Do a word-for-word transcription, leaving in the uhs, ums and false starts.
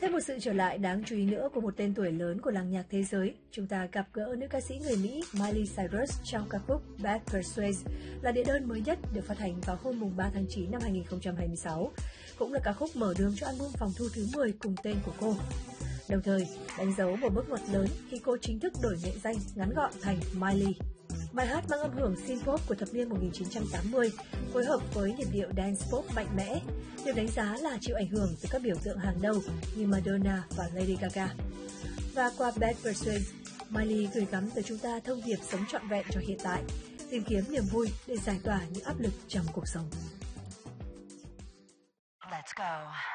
Thêm một sự trở lại đáng chú ý nữa của một tên tuổi lớn của làng nhạc thế giới, chúng ta gặp gỡ nữ ca sĩ người Mỹ Miley Cyrus trong ca khúc Bad Persuade, là đĩa đơn mới nhất được phát hành vào hôm ba tháng chín năm hai nghìn không trăm hai mươi sáu, cũng là ca khúc mở đường cho album phòng thu thứ mười cùng tên của cô. Đồng thời, đánh dấu một bước ngoặt lớn khi cô chính thức đổi nghệ danh ngắn gọn thành Miley. Bài hát mang âm hưởng synth-pop của thập niên một nghìn chín trăm tám mươi, phối hợp với nhịp điệu dance pop mạnh mẽ, được đánh giá là chịu ảnh hưởng từ các biểu tượng hàng đầu như Madonna và Lady Gaga. Và qua Bad Persuade, Miley gửi gắm tới chúng ta thông điệp sống trọn vẹn cho hiện tại, tìm kiếm niềm vui để giải tỏa những áp lực trong cuộc sống. Let's go.